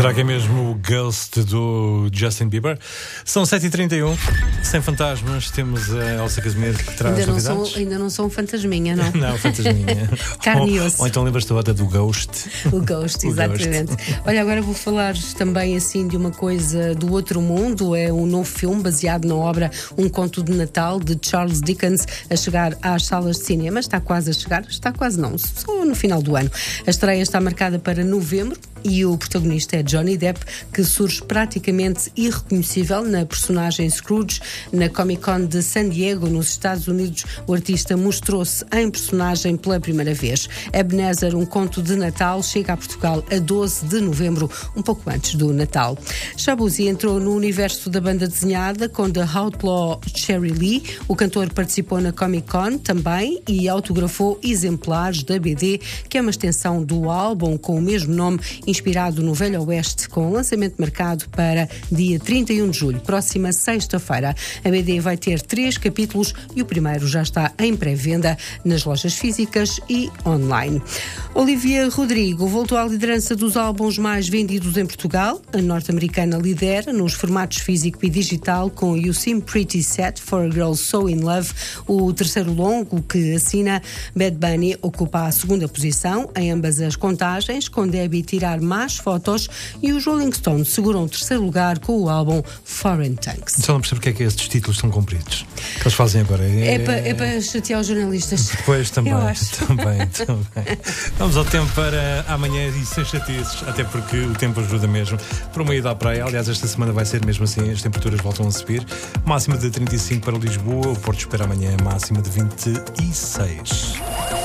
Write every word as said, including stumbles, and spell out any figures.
Será que é mesmo o Ghost do Justin Bieber? São sete e trinta e um, sem fantasmas, temos a Elsa Casimiro que traz ainda não novidades. Sou, ainda não sou um fantasminha, não? Não, fantasminha. Carne e osso. Ou, ou então lembras-te da do Ghost. O Ghost, O exatamente. Ghost. Olha, agora vou falar também assim de uma coisa do outro mundo. É um novo filme baseado na obra Um Conto de Natal, de Charles Dickens, a chegar às salas de cinema. Está quase a chegar, está quase não, só no final do ano. A estreia está marcada para novembro e o protagonista é Johnny Depp, que surge praticamente irreconhecível na personagem Scrooge. Na Comic Con de San Diego, nos Estados Unidos, o artista mostrou-se em personagem pela primeira vez. Ebenezer, Um Conto de Natal, chega a Portugal a doze de novembro, um pouco antes do Natal. Shabuzi entrou no universo da banda desenhada com The Outlaw Cherry Lee. O cantor participou na Comic Con também e autografou exemplares da B D, que é uma extensão do álbum com o mesmo nome, inspirado no Velho Oeste, com lançamento marcado para dia trinta e um de julho, próxima sexta-feira. A B D vai ter três capítulos e o primeiro já está em pré-venda nas lojas físicas e online. Olivia Rodrigo voltou à liderança dos álbuns mais vendidos em Portugal. A norte-americana lidera nos formatos físico e digital com You Seem Pretty Set for a Girl So In Love. O terceiro longo que assina, Bad Bunny, ocupa a segunda posição em ambas as contagens, com Debbie tirar mais fotos, e os Rolling Stones seguram o terceiro lugar com o álbum Foreign Tanks. Só não percebo porque é que estes títulos são compridos. O que eles fazem agora é, É para é para chatear os jornalistas. Pois, também, Eu acho. também, também. Vamos ao tempo para amanhã e sem chatices, até porque o tempo ajuda mesmo para uma ida à praia. Aliás, esta semana vai ser mesmo assim, as temperaturas voltam a subir. Máxima de trinta e cinco para Lisboa, o Porto espera amanhã máxima de vinte e seis.